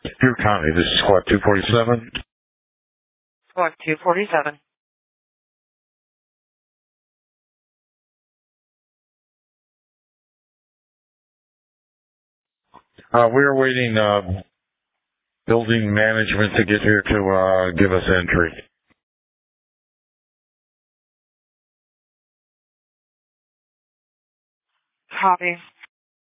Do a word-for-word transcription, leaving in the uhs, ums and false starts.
Pure County, this is Squad two forty-seven. Squad two forty-seven. Uh, we're waiting, uh, building management to get here to, uh, give us entry. Copy.